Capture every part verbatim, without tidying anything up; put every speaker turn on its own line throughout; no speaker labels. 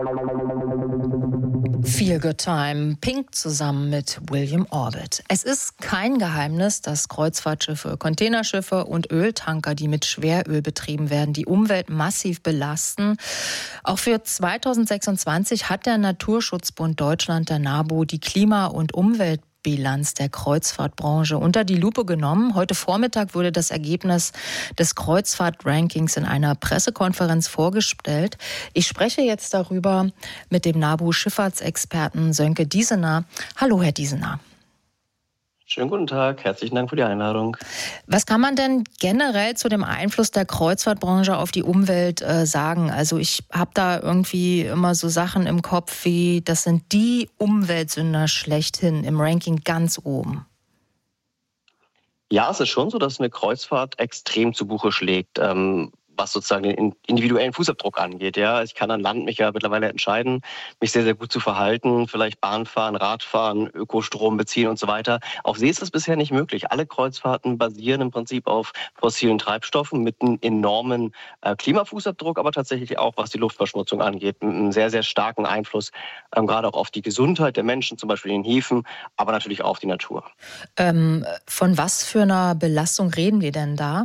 Feel Good Time, Pink zusammen mit William Orbit. Es ist kein Geheimnis, dass Kreuzfahrtschiffe, Containerschiffe und Öltanker, die mit Schweröl betrieben werden, die Umwelt massiv belasten. Auch für zweitausendsechsundzwanzig hat der Naturschutzbund Deutschland, der NABU, die Klima- und Umwelt Bilanz der Kreuzfahrtbranche unter die Lupe genommen. Heute Vormittag wurde das Ergebnis des Kreuzfahrt-Rankings in einer Pressekonferenz vorgestellt. Ich spreche jetzt darüber mit dem NABU-Schifffahrtsexperten Sönke Diesener. Hallo, Herr Diesener.
Schönen guten Tag, herzlichen Dank für die Einladung.
Was kann man denn generell zu dem Einfluss der Kreuzfahrtbranche auf die Umwelt äh, sagen? Also ich habe da irgendwie immer so Sachen im Kopf wie, das sind die Umweltsünder schlechthin im Ranking ganz oben.
Ja, es ist schon so, dass eine Kreuzfahrt extrem zu Buche schlägt, ähm, was sozusagen den individuellen Fußabdruck angeht. Ja, ich kann an Land mich ja mittlerweile entscheiden, mich sehr, sehr gut zu verhalten, vielleicht Bahn fahren, Rad fahren, Ökostrom beziehen und so weiter. Auf See ist das bisher nicht möglich. Alle Kreuzfahrten basieren im Prinzip auf fossilen Treibstoffen mit einem enormen äh, Klimafußabdruck, aber tatsächlich auch, was die Luftverschmutzung angeht, mit einem sehr, sehr starken Einfluss, ähm, gerade auch auf die Gesundheit der Menschen, zum Beispiel in den Häfen, aber natürlich auch auf die Natur.
Ähm, von was für einer Belastung reden wir denn da?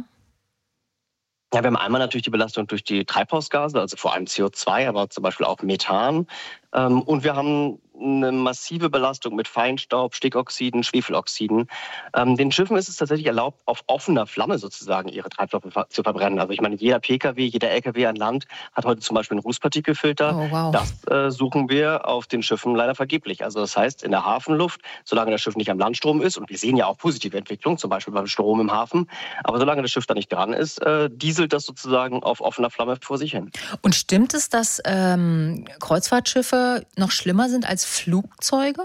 Ja, wir haben einmal natürlich die Belastung durch die Treibhausgase, also vor allem C O zwei, aber zum Beispiel auch Methan. Ähm, und wir haben eine massive Belastung mit Feinstaub, Stickoxiden, Schwefeloxiden. Ähm, den Schiffen ist es tatsächlich erlaubt, auf offener Flamme sozusagen ihre Treibstoffe zu verbrennen. Also ich meine, jeder Pkw, jeder L K W an Land hat heute zum Beispiel einen Rußpartikelfilter.
Oh, wow.
Das äh, suchen wir auf den Schiffen leider vergeblich. Also das heißt, in der Hafenluft, solange das Schiff nicht am Landstrom ist, und wir sehen ja auch positive Entwicklungen, zum Beispiel beim Strom im Hafen, aber solange das Schiff da nicht dran ist, äh, dieselt das sozusagen auf offener Flamme vor sich hin.
Und stimmt es, dass ähm, Kreuzfahrtschiffe noch schlimmer sind als Flugzeuge?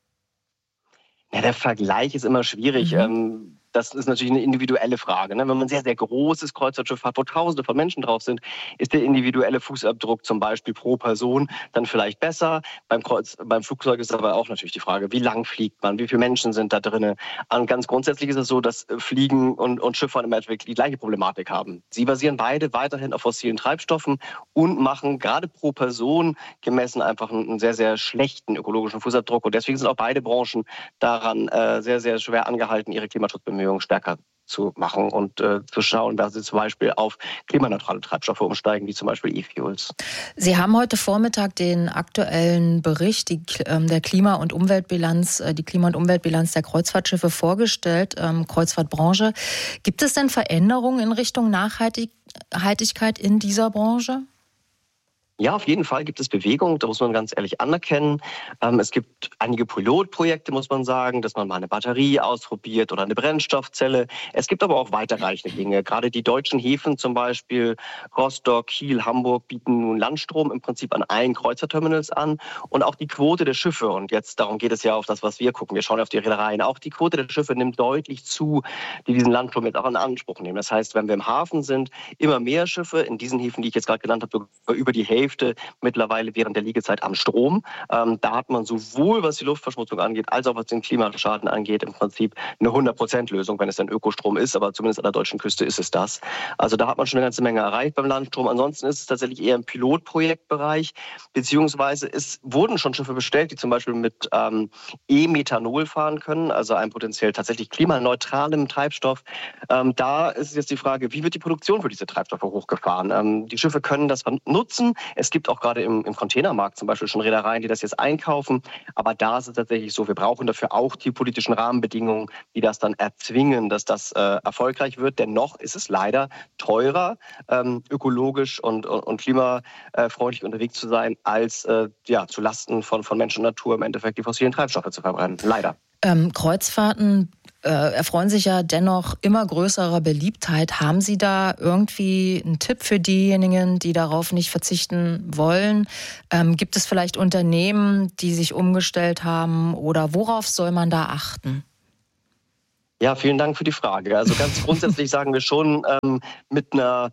Ja, der Vergleich ist immer schwierig.
Mhm.
Ähm, das ist natürlich eine individuelle Frage. Ne? Wenn man ein sehr, sehr großes Kreuzfahrtschiff hat, wo Tausende von Menschen drauf sind, ist der individuelle Fußabdruck zum Beispiel pro Person dann vielleicht besser. Beim, Kreuz, beim Flugzeug ist aber auch natürlich die Frage, wie lang fliegt man, wie viele Menschen sind da drin. Und ganz grundsätzlich ist es so, dass Fliegen und, und Schifffahren im Endeffekt die gleiche Problematik haben. Sie basieren beide weiterhin auf fossilen Treibstoffen und machen gerade pro Person gemessen einfach einen sehr, sehr schlechten ökologischen Fußabdruck. Und deswegen sind auch beide Branchen daran äh, sehr, sehr schwer angehalten, ihre Klimaschutzbemühungen stärker zu machen und äh, zu schauen, dass sie zum Beispiel auf klimaneutrale Treibstoffe umsteigen, wie zum Beispiel E-Fuels.
Sie haben heute Vormittag den aktuellen Bericht die, ähm, der Klima- und Umweltbilanz, äh, die Klima- und Umweltbilanz der Kreuzfahrtschiffe vorgestellt, ähm, Kreuzfahrtbranche. Gibt es denn Veränderungen in Richtung Nachhaltigkeit in dieser Branche?
Ja, auf jeden Fall gibt es Bewegung, da muss man ganz ehrlich anerkennen. Ähm, es gibt einige Pilotprojekte, muss man sagen, dass man mal eine Batterie ausprobiert oder eine Brennstoffzelle. Es gibt aber auch weiterreichende Dinge. Gerade die deutschen Häfen, zum Beispiel Rostock, Kiel, Hamburg, bieten nun Landstrom im Prinzip an allen Kreuzfahrtterminals an. Und auch die Quote der Schiffe, und jetzt darum geht es ja auf das, was wir gucken, wir schauen auf die Reedereien, auch die Quote der Schiffe nimmt deutlich zu, die diesen Landstrom jetzt auch in Anspruch nehmen. Das heißt, wenn wir im Hafen sind, immer mehr Schiffe, in diesen Häfen, die ich jetzt gerade genannt habe, über die Hälfte mittlerweile während der Liegezeit am Strom. Ähm, da hat man sowohl, was die Luftverschmutzung angeht, als auch was den Klimaschaden angeht, im Prinzip eine hundert Prozent Lösung, wenn es dann Ökostrom ist, aber zumindest an der deutschen Küste ist es das. Also da hat man schon eine ganze Menge erreicht beim Landstrom. Ansonsten ist es tatsächlich eher im Pilotprojektbereich, beziehungsweise es wurden schon Schiffe bestellt, die zum Beispiel mit ähm, E-Methanol fahren können, also einem potenziell tatsächlich klimaneutralem Treibstoff. Ähm, da ist jetzt die Frage, wie wird die Produktion für diese Treibstoffe hochgefahren? Ähm, die Schiffe können das nutzen. Es gibt auch gerade im, im Containermarkt zum Beispiel schon Reedereien, die das jetzt einkaufen. Aber da ist es tatsächlich so, wir brauchen dafür auch die politischen Rahmenbedingungen, die das dann erzwingen, dass das äh, erfolgreich wird. Dennoch ist es leider teurer, ähm, ökologisch und, und, und klimafreundlich unterwegs zu sein, als äh, ja, zu Lasten von, von Mensch und Natur im Endeffekt die fossilen Treibstoffe zu verbrennen. Leider.
Ähm, Kreuzfahrten äh, erfreuen sich ja dennoch immer größerer Beliebtheit. Haben Sie da irgendwie einen Tipp für diejenigen, die darauf nicht verzichten wollen? Ähm, gibt es vielleicht Unternehmen, die sich umgestellt haben, oder worauf soll man da achten?
Ja, vielen Dank für die Frage. Also ganz grundsätzlich sagen wir schon, ähm, mit einer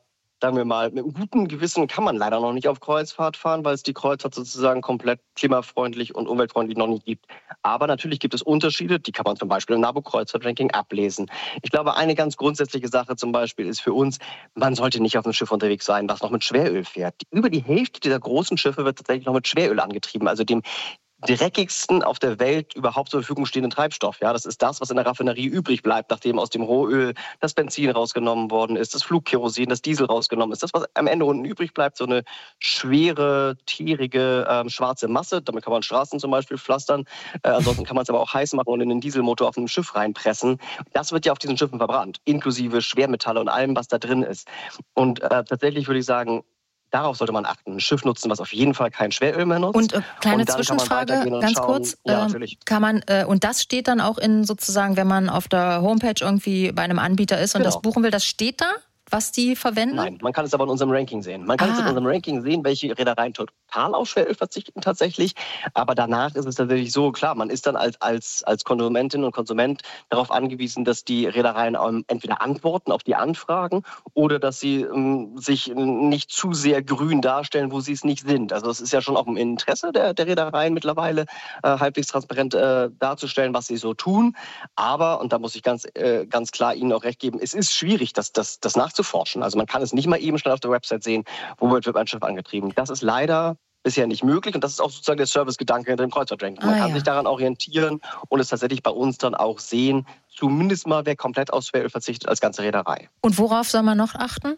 sagen wir mal, mit einem guten Gewissen kann man leider noch nicht auf Kreuzfahrt fahren, weil es die Kreuzfahrt sozusagen komplett klimafreundlich und umweltfreundlich noch nicht gibt. Aber natürlich gibt es Unterschiede, die kann man zum Beispiel im NABU-Kreuzfahrt-Ranking ablesen. Ich glaube, eine ganz grundsätzliche Sache zum Beispiel ist für uns, man sollte nicht auf einem Schiff unterwegs sein, was noch mit Schweröl fährt. Über die Hälfte dieser großen Schiffe wird tatsächlich noch mit Schweröl angetrieben, also dem dreckigsten auf der Welt überhaupt zur Verfügung stehenden Treibstoff. Ja, das ist das, was in der Raffinerie übrig bleibt, nachdem aus dem Rohöl das Benzin rausgenommen worden ist, das Flugkerosin, das Diesel rausgenommen ist. Das, was am Ende unten übrig bleibt, so eine schwere, tierige, ähm, schwarze Masse. Damit kann man Straßen zum Beispiel pflastern. Äh, ansonsten kann man es aber auch heiß machen und in den Dieselmotor auf einem Schiff reinpressen. Das wird ja auf diesen Schiffen verbrannt, inklusive Schwermetalle und allem, was da drin ist. Und äh, tatsächlich würde ich sagen, darauf sollte man achten. Ein Schiff nutzen, was auf jeden Fall kein Schweröl mehr nutzt.
Und äh, kleine
und
Zwischenfrage, ganz
schauen,
kurz.
Ja,
äh, kann man, äh, und das steht dann auch in sozusagen, wenn man auf der Homepage irgendwie bei einem Anbieter ist und genau. das buchen will, das steht da, was die verwenden?
Nein, man kann es aber in unserem Ranking sehen. Man kann ah. es in unserem Ranking sehen, welche Reedereien total auf Schweröl verzichten tatsächlich. Aber danach ist es tatsächlich so, klar, man ist dann als, als, als Konsumentin und Konsument darauf angewiesen, dass die Reedereien entweder antworten auf die Anfragen oder dass sie ähm, sich nicht zu sehr grün darstellen, wo sie es nicht sind. Also es ist ja schon auch im Interesse der, der Reedereien mittlerweile, äh, halbwegs transparent äh, darzustellen, was sie so tun. Aber, und da muss ich ganz, äh, ganz klar Ihnen auch recht geben, es ist schwierig, das, das, das nachzuvollziehen. Forschen. Also man kann es nicht mal eben schnell auf der Website sehen, womit wird ein Schiff angetrieben. Das ist leider bisher nicht möglich und das ist auch sozusagen der Servicegedanke hinter dem Kreuzfahrt-Ranking. Man ah, kann ja. sich daran orientieren und es tatsächlich bei uns dann auch sehen, zumindest mal, wer komplett auf Schweröl verzichtet als ganze Reederei.
Und worauf soll man noch achten?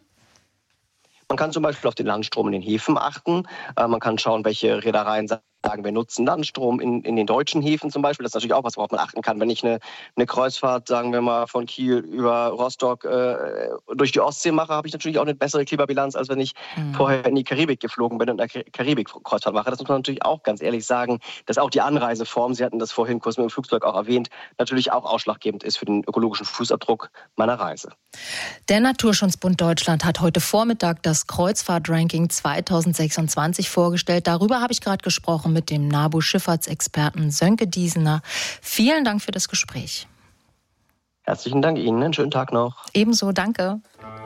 Man kann zum Beispiel auf den Landstrom in den Häfen achten. Äh, man kann schauen, welche Reedereien sagen, wir nutzen Landstrom in, in den deutschen Häfen zum Beispiel. Das ist natürlich auch was, worauf man achten kann. Wenn ich eine, eine Kreuzfahrt, sagen wir mal, von Kiel über Rostock äh, durch die Ostsee mache, habe ich natürlich auch eine bessere Klimabilanz, als wenn ich mhm. vorher in die Karibik geflogen bin und eine Karibik-Kreuzfahrt mache. Das muss man natürlich auch ganz ehrlich sagen, dass auch die Anreiseform, Sie hatten das vorhin kurz mit dem Flugzeug auch erwähnt, natürlich auch ausschlaggebend ist für den ökologischen Fußabdruck meiner Reise.
Der Naturschutzbund Deutschland hat heute Vormittag das Kreuzfahrt-Ranking zweitausendsechsundzwanzig vorgestellt. Darüber habe ich gerade gesprochen mit dem NABU-Schifffahrtsexperten Sönke Diesener. Vielen Dank für das Gespräch.
Herzlichen Dank Ihnen. Einen schönen Tag noch.
Ebenso, danke.